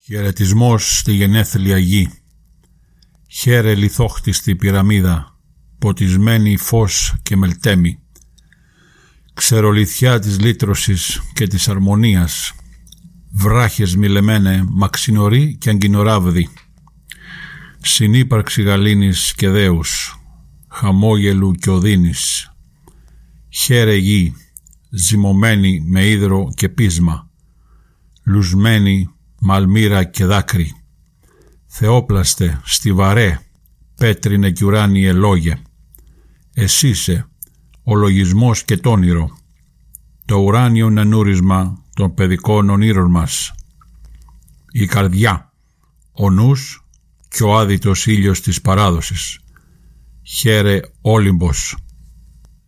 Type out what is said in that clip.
Χαιρετισμός στη γενέθλια γη. Χαίρε λιθόχτιστη πυραμίδα, ποτισμένη φως και μελτέμι. Ξερολιθιά της λύτρωσης και της αρμονίας. Βράχες μιλεμένε, μαξινοροί και αγκινοράβδοι. Συνύπαρξη γαλήνης και δέους, χαμόγελου και οδύνης. Χαίρε γη, ζυμωμένη με ύδρο και πείσμα, λουσμένη μ' αλμύρα και δάκρυ. Θεόπλαστε, στιβαρέ, πέτρινε κι ουράνιε λόγε. Εσύσε, ο λογισμός και τ' όνειρο, το ουράνιο νανούρισμα των παιδικών ονείρων μας. Η καρδιά, ο νους και ο άδειτος ήλιος της παράδοσης. Χαίρε Όλυμπος,